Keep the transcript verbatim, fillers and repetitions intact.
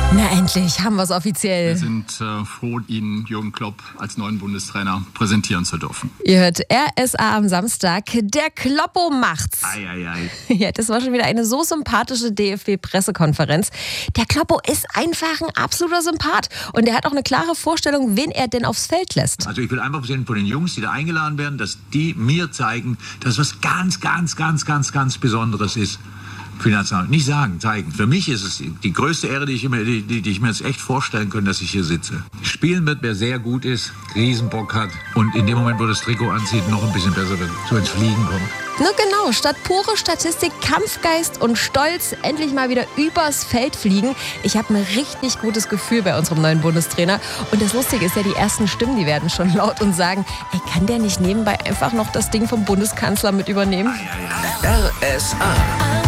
Na endlich, haben wir es offiziell. Wir sind äh, froh, Ihnen Jürgen Klopp als neuen Bundestrainer präsentieren zu dürfen. Ihr hört R S A am Samstag. Der Kloppo macht's. Ei, ei, ei. Ja, das war schon wieder eine so sympathische D F B-Pressekonferenz. Der Kloppo ist einfach ein absoluter Sympath. Und er hat auch eine klare Vorstellung, wen er denn aufs Feld lässt. Also ich will einfach sehen von den Jungs, die da eingeladen werden, dass die mir zeigen, dass was ganz, ganz, ganz, ganz, ganz Besonderes ist. Für die National. Nicht sagen, zeigen. Für mich ist es die größte Ehre, die ich, mir, die, die ich mir jetzt echt vorstellen könnte, dass ich hier sitze. Spielen wird, wer sehr gut ist, Riesenbock hat und in dem Moment, wo das Trikot anzieht, noch ein bisschen besser wird, so ins Fliegen kommt. Na genau, statt pure Statistik, Kampfgeist und Stolz endlich mal wieder übers Feld fliegen. Ich habe ein richtig gutes Gefühl bei unserem neuen Bundestrainer. Und das Lustige ist ja, die ersten Stimmen, die werden schon laut und sagen, ey, kann der nicht nebenbei einfach noch das Ding vom Bundeskanzler mit übernehmen? R S A